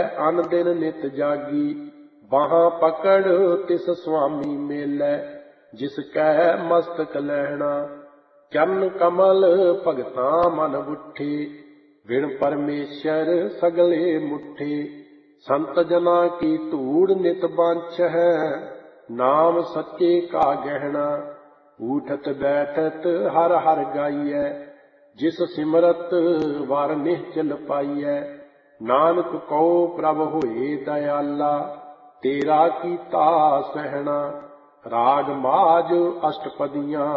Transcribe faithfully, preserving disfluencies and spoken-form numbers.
ਅਨ ਦਿਨ ਨਿਤ ਜਾਗੀ। ਬਾਹਾਂ ਪਕੜ ਤਿਸ ਸੁਆਮੀ ਮੇਲੈ, ਜਿਸ ਕੈ ਮਸਤਕ ਲਹਿਣਾ। ਚਰਨ ਕਮਲ ਭਗਤਾਂ ਮਨ ਬੁੱਠੇ, ਬਿਨ ਪਰਮੇਸ਼ਰ ਸਗਲੇ ਮੁੱਠੇ। ਸੰਤ ਜਨਾਂ ਕੀ ਧੂੜ ਨਿਤ ਬਾਂਛ ਹੈ, ਨਾਮ ਸੱਚੇ ਕਾ ਗਹਿਣਾ। ਊਠਤ ਬੈਠਤ ਹਰ ਹਰ ਗਾਈਐ, ਜਿਸ ਸਿਮਰਤ ਵਰ ਨਿਹਚਲ ਪਾਈਐ। ਨਾਨਕ ਕਉ ਪ੍ਰਭ ਹੋਏ ਦਇਆਲਾ, ਤੇਰਾ ਕੀਤਾ ਸਹਿਣਾ। ਰਾਗ ਮਾਝ ਅਸ਼ਟਪਦੀਆਂ